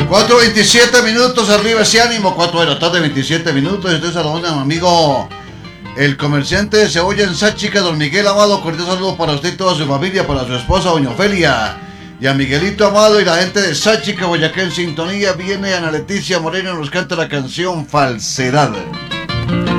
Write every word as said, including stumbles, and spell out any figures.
cuatro veintisiete minutos, arriba ese ánimo, cuatro de la tarde, veintisiete minutos. Estoy saludando a mi amigo, el comerciante de cebolla en Sáchica, don Miguel Amado. Cordial saludo para usted y toda su familia, para su esposa, doña Ofelia, y a Miguelito Amado y la gente de Sáchica, Boyacá en sintonía. Viene Ana Leticia Moreno y nos canta la canción Falsedad.